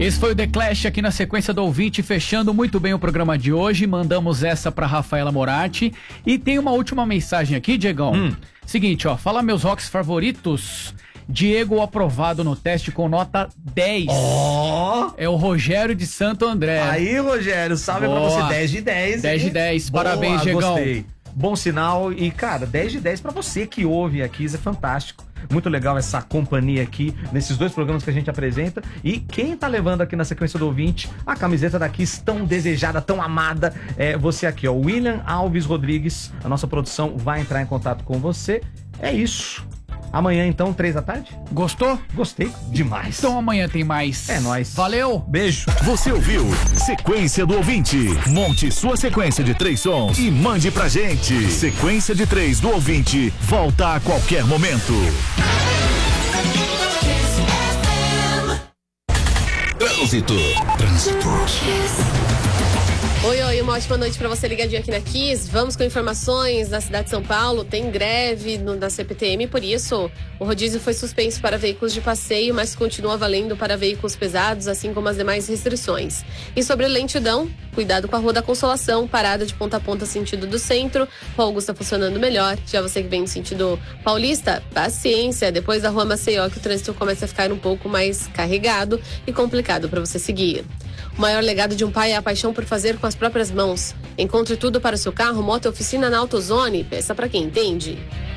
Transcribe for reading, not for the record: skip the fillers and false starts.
Esse foi o The Clash aqui na sequência do ouvinte, fechando muito bem o programa de hoje. Mandamos essa pra Rafaela Moratti. E tem uma última mensagem aqui, Diegão. Seguinte, ó, fala meus rocks favoritos. Diego aprovado no teste com nota 10. É o Rogério de Santo André. Aí, Rogério, salve pra você. 10 de 10. 10 de 10. Parabéns, Diegão. Gostei. Bom sinal. E, cara, 10 de 10 pra você que ouve aqui. Isso é fantástico. Muito legal essa companhia aqui, nesses dois programas que a gente apresenta. E quem tá levando aqui na sequência do ouvinte a camiseta da Kiss tão desejada, tão amada, é você aqui, ó, William Alves Rodrigues. A nossa produção vai entrar em contato com você. É isso. Amanhã, então, 3 da tarde? Gostou? Gostei demais. Então amanhã tem mais. É nóis. Valeu. Beijo. Você ouviu Sequência do Ouvinte. Monte sua sequência de 3 sons e mande pra gente. Sequência de 3 do Ouvinte. Volta a qualquer momento. Trânsito. Oi, uma ótima noite pra você ligadinho aqui na Kiss. Vamos com informações na cidade de São Paulo. Tem greve na CPTM, por isso o rodízio foi suspenso para veículos de passeio, mas continua valendo para veículos pesados, assim como as demais restrições. E sobre lentidão, cuidado com a Rua da Consolação, parada de ponta a ponta sentido do centro. Rua Augusta funcionando melhor. Já você que vem no sentido paulista, paciência. Depois da Rua Maceió que o trânsito começa a ficar um pouco mais carregado e complicado para você seguir. O maior legado de um pai é a paixão por fazer com as próprias mãos. Encontre tudo para o seu carro, moto e oficina na AutoZone. Peça para quem entende.